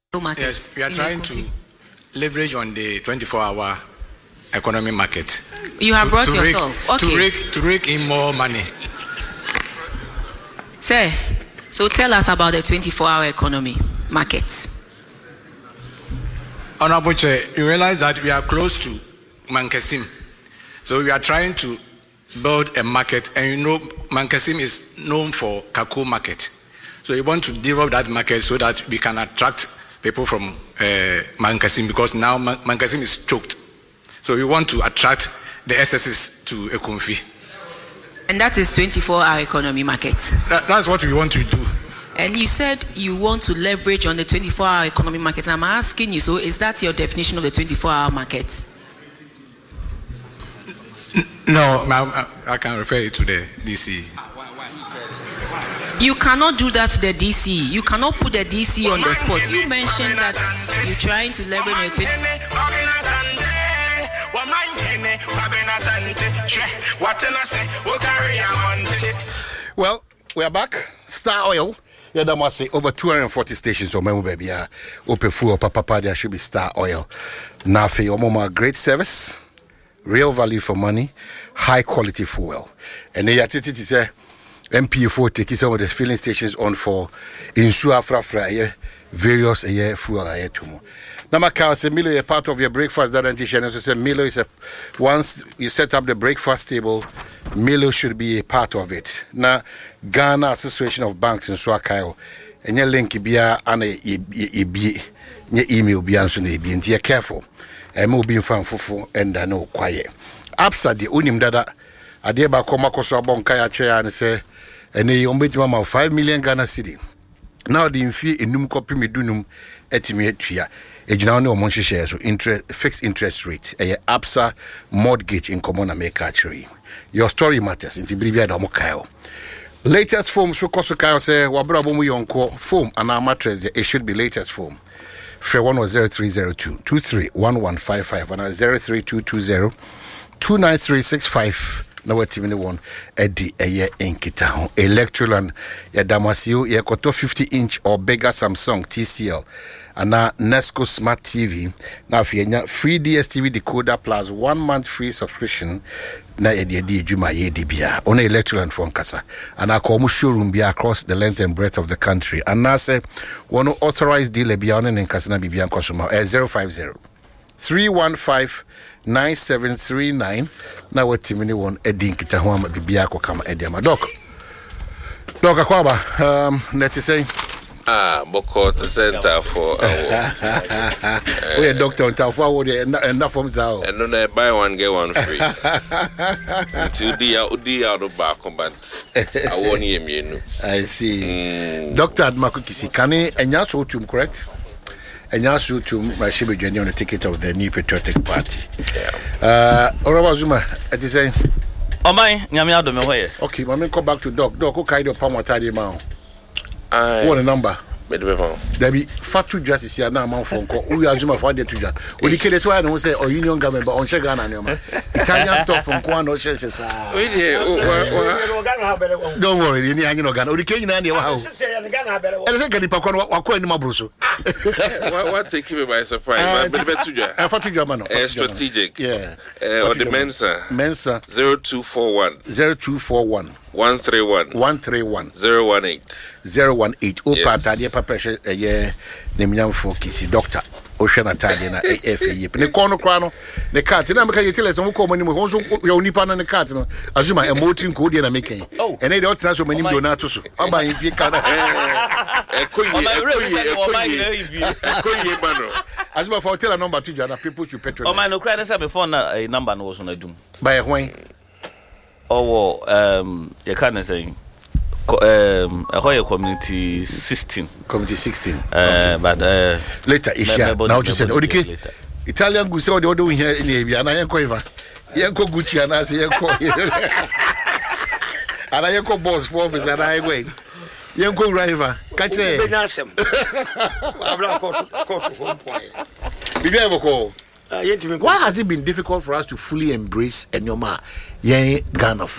Yes, we are trying to leverage on the 24-hour economy market. You have brought yourself. Okay. To rake in more money. Sir, so tell us about the 24-hour economy market. Honorable Chair, you realize that we are close to Mankasim. So we are trying to build a market, and you know Mankasim is known for Kakoo market. So we want to develop that market so that we can attract people from Mankasim, because now Mankasim is choked. So we want to attract the SSs to Ekumfi. And that is 24-hour economy market. That's what we want to do. And you said you want to leverage on the 24-hour economy market. I'm asking you, so is that your definition of the 24-hour market? No, I can refer it to the DC. You cannot do that to the DC. You cannot put the DC on the spot. You mentioned that you're trying to leverage on the 24-hour. Well, we are back. Star Oil. Yeah, that must say over 240 stations or memo baby. Open full papa there should be Star Oil. Now for your mama, great service, real value for money, high quality fuel. And the attitude is MPA4 taking some of the filling stations on for insure fra various fuel tomorrow. Now, Macau say Milo is part of your breakfast that anti-channel. So say Milo is once you set up the breakfast table, Milo should be a part of it. Now, Ghana Association of Banks in Swakayo, and your link bia and your email be answered. Be careful. And more being found fufu and I know quiet. Absa the unim dada. Adeba koma koso bonkaya chair and say, and they umbit mama 5 million Ghana city. Now the infi enum copy me dunum etimietria. Ejina no monthly shares so fixed interest rate. Absa mortgage in common America actually. Your story matters. Inti bilibia da mokayo. Latest foam so koso kayo say wabra bomu yonko foam and our mattress it should be latest foam. Fair one was 0302 231155 and 03220 29365. Now what team one Eddie a year in Kita Electroland ya Damasio ya koto 50-inch or bigger Samsung TCL and now Nesco Smart TV now if you free DSTV decoder plus 1 month free subscription na Eddie Juma ye dibia on Electroland from Kasa and I call showroom be across the length and breadth of the country and now say one authorized dealer be on in Kasana Bibian customer 050 315-9739. Now what team one Eddie Kitahoma Bibiako come Ediama Doc. Doc Akwaba, let us say Boko Center for we a doctor on Tafa enough from Zao. And then I buy one get one free. To the out of back but I won't hear me. I see. Dr. Admakukisi Kane and Yasotum, correct? And also to my Shibu journey on the ticket of the New Patriotic Party. Oraba Zuma, at the same. Oh, my, Yamiado me way. Okay, my man, come back to Doc. Doc, who kind of Pamatadi Mount? What a number. There be Fatu Justice here now, Mount Fonko. We are Zuma for the Tuja. When you kill this one, I don't say, or Union government, but on Shagana, Italian stuff from Kwano Churches. Don't worry, you need to go. The King and your house. And I think I did Pakon Mabruso. What take you by surprise? Fatu German. Strategic. Yeah. Or the Mensa 0241 131 018 Opata papa ye nemnyam for kisi doctor Ocean Atade na AFA ne kono krano ne card na meka yetiles no ko mani mo so ya onipa na ne card no azuma emoting ko die na meka ene de otra so mani do na to so aba yefie kana ekoye bano azuma for tell a number to you na people should patronize. Oh my no cry say before na a number no was on adum by when you can say a community 16. Community 16. Okay. But later, Isha. Now you said, okay, Italian goose or the other here in Avia, and I am Coiva. Yanko Gucci and I say, and I am boss for office and I wait. Yanko River, catch it. Why has it been difficult for us to fully embrace Enyoma, Ghana?